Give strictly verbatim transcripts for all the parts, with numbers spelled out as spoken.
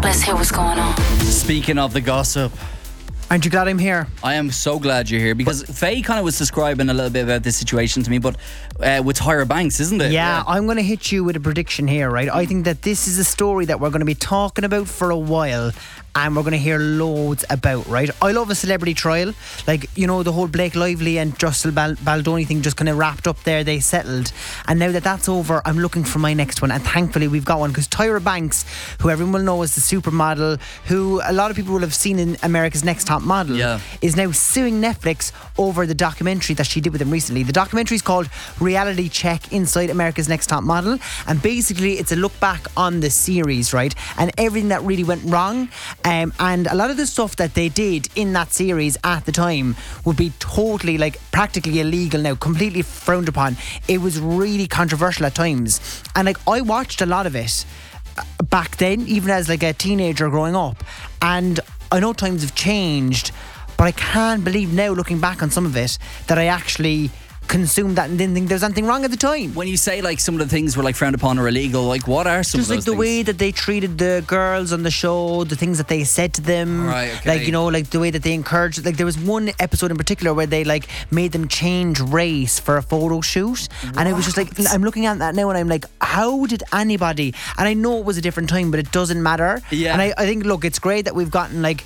Let's hear what's going on. Speaking of the gossip, aren't you glad I'm here? I am so glad you're here because Faye kind of was describing a little bit about this situation to me, but uh, with Tyra Banks, isn't it? Yeah, yeah. I'm going to hit you with a prediction here, right? I think that this is a story that we're going to be talking about for a while and we're going to hear loads about, right? I love a celebrity trial. Like, you know, the whole Blake Lively and Justin Bal- Baldoni thing just kind of wrapped up there. They settled. And now that that's over, I'm looking for my next one. And thankfully, we've got one because Tyra Banks, who everyone will know as the supermodel, who a lot of people will have seen in America's Next Top Model, yeah. is now suing Netflix over the documentary that she did with him recently. The documentary is called Reality Check Inside America's Next Top Model. And basically, it's a look back on the series, right? And everything that really went wrong. Um, and a lot of the stuff that they did in that series at the time would be totally, like, practically illegal now, completely frowned upon. It was really controversial at times. And, like, I watched a lot of it back then, even as, like, a teenager growing up. And I know times have changed, but I can't believe now, looking back on some of it, that I actually consumed that and didn't think there was anything wrong at the time. When you say like some of the things were like frowned upon or illegal, like what are some Just of like those the things? way that they treated the girls on the show, the things that they said to them, right, okay. like, you know, like the way that they encouraged, like there was one episode in particular where they like made them change race for a photo shoot. What? And it was just like, I'm looking at that now and I'm like, how did anybody, and I know it was a different time, but it doesn't matter. Yeah. And I, I think, look, it's great that we've gotten like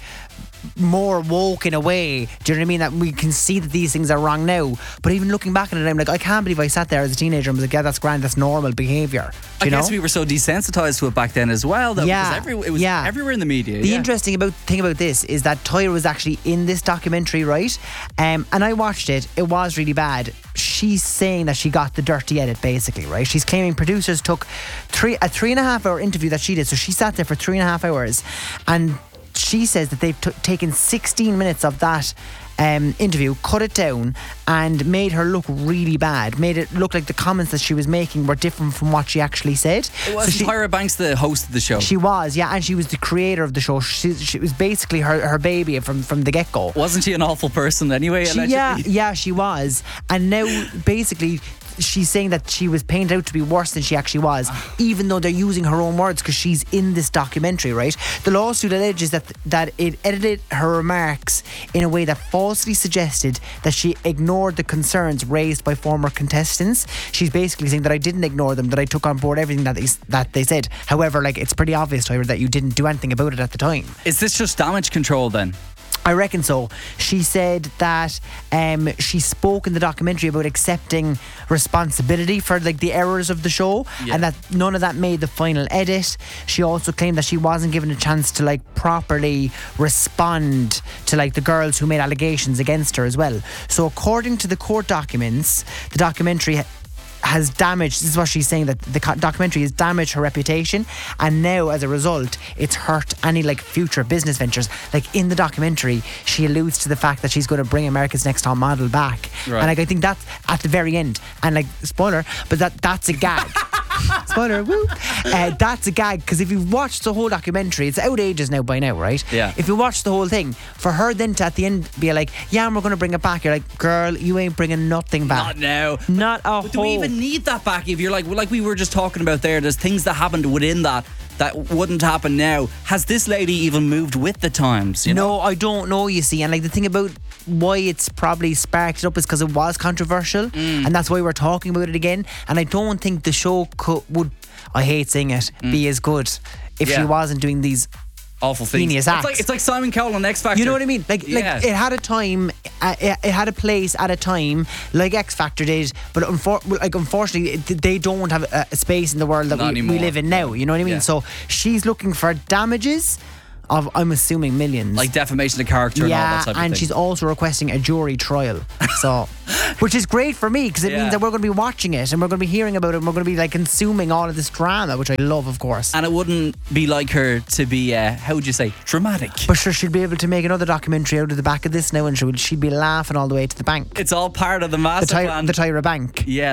more woke in a way, do you know what I mean, that we can see that these things are wrong now. But even looking back at it, I'm like, I can't believe I sat there as a teenager and was like, yeah, that's grand, that's normal behaviour. I you guess know? we were so desensitized to it back then as well, though, yeah, because every, it was yeah. everywhere in the media. The yeah. interesting about thing about this is that Tyra was actually in this documentary, right? Um, and I watched it. It was really bad. She's saying that she got the dirty edit, basically, right? She's claiming producers took three a three and a half hour interview that she did. So she sat there for three and a half hours, and she says that they've t- taken sixteen minutes of that um, interview, cut it down, and made her look really bad. Made it look like the comments that she was making were different from what she actually said. It was so she, Tyra Banks, the host of the show. She was, yeah, and she was the creator of the show. She, she was basically her, her baby from, from the get-go. Wasn't she an awful person anyway? She, yeah, yeah, she was. And now, basically, she's saying that she was painted out to be worse than she actually was, even though they're using her own words because she's in this documentary, right? The lawsuit alleges that that it edited her remarks in a way that falsely suggested that she ignored the concerns raised by former contestants. She's basically saying that I didn't ignore them, that I took on board everything that they, that they said. However, like, it's pretty obvious, Tyra, that you didn't do anything about it at the time. Is this just damage control then? I reckon so. She said that um, she spoke in the documentary about accepting responsibility for like the errors of the show, yeah. and that none of that made the final edit. She also claimed that she wasn't given a chance to like properly respond to like the girls who made allegations against her as well. So according to the court documents, the documentary has damaged, this is what she's saying, that the documentary has damaged her reputation, and now as a result it's hurt any like future business ventures. Like in the documentary she alludes to the fact that she's going to bring America's Next Top Model back, right. and like I think that's at the very end, and like spoiler, but that that's a gag. Spoiler, woo. Uh, that's a gag, because if you've watched the whole documentary, it's out ages now by now, right? Yeah. If you watch the whole thing, for her then to at the end be like, yeah, and we're going to bring it back, you're like, girl, you ain't bringing nothing back. Not now. Not a But do we whole. even need that back? If you're like, like we were just talking about there, there's things that happened within that that wouldn't happen now. Has this lady even moved with the times? You know? No, I don't know, you see. And like the thing about why it's probably sparked it up is because it was controversial, mm. and that's why we're talking about it again. And I don't think the show could, would, I hate saying it, mm. be as good if yeah. she wasn't doing these awful things. It's like, it's like Simon Cowell on X Factor. You know what I mean? Like, yeah. like it had a time, uh, it, it had a place at a time, like X Factor did. But unfor- like, unfortunately, it, they don't have a, a space in the world that we, we live in now. You know what I mean? Yeah. So she's looking for damages of, I'm assuming, millions. Like defamation of character, yeah, and all that type of and thing. she's also requesting a jury trial. So, which is great for me, because it Yeah. means that we're going to be watching it and we're going to be hearing about it and we're going to be like consuming all of this drama, which I love, of course. And it wouldn't be like her to be, uh, how would you say, dramatic. But sure, she'd be able to make another documentary out of the back of this now, and she would, she'd be laughing all the way to the bank. It's all part of the master the, Ty- plan. the Tyra Bank. Yeah.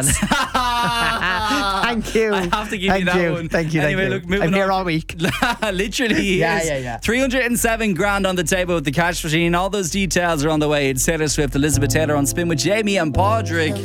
Thank you. I have to give thank you that you. one. Thank you. Anyway, thank look, you. moving I'm here on. all week. Literally, he yeah, is. yeah, yeah. three hundred seven grand on the table with the cash machine. All those details are on the way. It's Taylor Swift, Elizabeth Taylor on Spin with Jamie and Padraig.